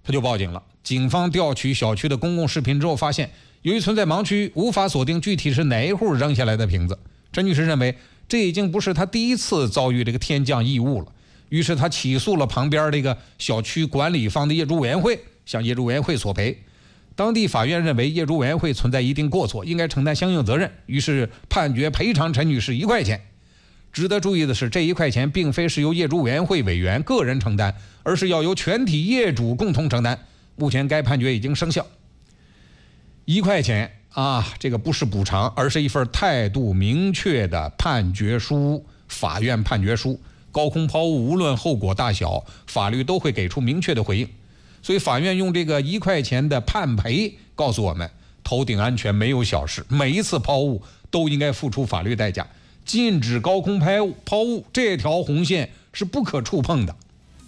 他就报警了。警方调取小区的公共视频之后，发现由于存在盲区，无法锁定具体是哪一户扔下来的瓶子。陈女士认为，这已经不是她第一次遭遇这个天降异物了，于是她起诉了旁边这个小区管理方的业主委员会，向业主委员会索赔。当地法院认为业主委员会存在一定过错，应该承担相应责任，于是判决赔偿陈女士1块钱。值得注意的是，这1块钱并非是由业主委员会委员个人承担，而是要由全体业主共同承担。目前该判决已经生效。1块钱啊，这个不是补偿，而是一份态度明确的判决书，法院判决书。高空抛物无论后果大小，法律都会给出明确的回应。所以法院用这个1块钱的判赔告诉我们，头顶安全没有小事，每一次抛物都应该付出法律代价。禁止高空抛物这条红线是不可触碰的。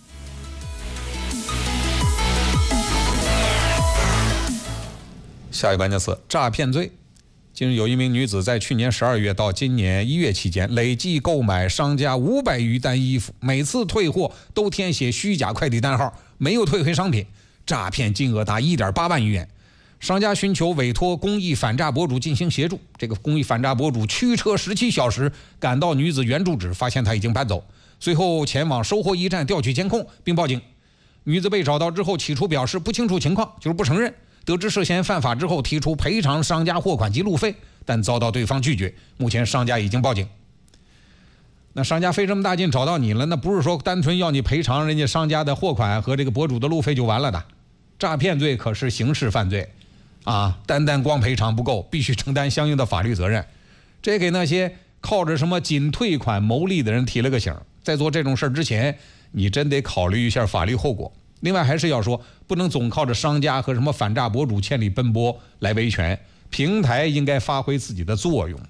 下一个关键词：诈骗罪。近日有一名女子在去年12月到今年1月期间，累计购买商家500余单衣服，每次退货都填写虚假快递单号，没有退回商品，诈骗金额达1.8万余元。商家寻求委托公益反诈博主进行协助，这个公益反诈博主驱车17小时赶到女子原住址，发现她已经搬走，随后前往收货驿站调取监控并报警。女子被找到之后，起初表示不清楚情况，就是不承认。得知涉嫌犯法之后，提出赔偿商家货款及路费，但遭到对方拒绝。目前商家已经报警。那商家费这么大劲找到你了，那不是说单纯要你赔偿人家商家的货款和这个博主的路费就完了的。诈骗罪可是刑事犯罪啊，单光赔偿不够，必须承担相应的法律责任。这给那些靠着什么仅退款牟利的人提了个醒，在做这种事之前，你真得考虑一下法律后果。另外还是要说，不能总靠着商家和什么反诈博主千里奔波来维权，平台应该发挥自己的作用。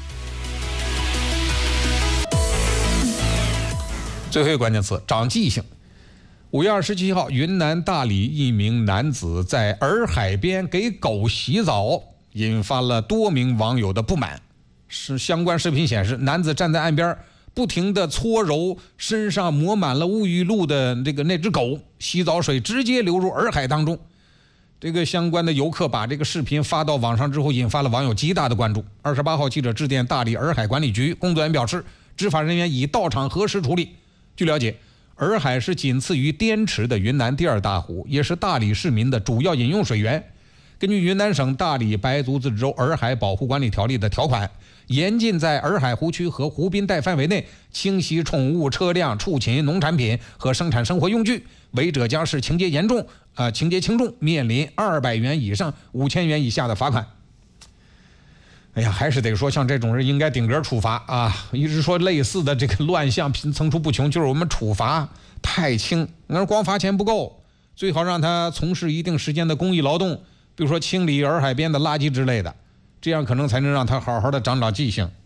最后一个关键词：长记性。5月27号，云南大理一名男子在洱海边给狗洗澡，引发了多名网友的不满。相关视频显示，男子站在岸边不停地搓揉身上抹满了沐浴露的那只狗，洗澡水直接流入洱海当中。这个相关的游客把这个视频发到网上之后，引发了网友极大的关注。28号，记者致电大理洱海管理局，工作人员表示，执法人员已到场核实处理。据了解，洱海是仅次于滇池的云南第2大湖，也是大理市民的主要饮用水源。根据云南省大理白族自治州洱海保护管理条例的条款，严禁在洱海湖区和湖滨带范围内清洗宠物、车辆、畜禽、农产品和生产生活用具，违者将是情节轻重，面临200元以上5000元以下的罚款。哎呀，还是得说，像这种人应该顶格处罚啊！一直说类似的这个乱象层出不穷，就是我们处罚太轻，那光罚钱不够，最好让他从事一定时间的公益劳动，比如说清理洱海边的垃圾之类的，这样可能才能让他好好的长记性。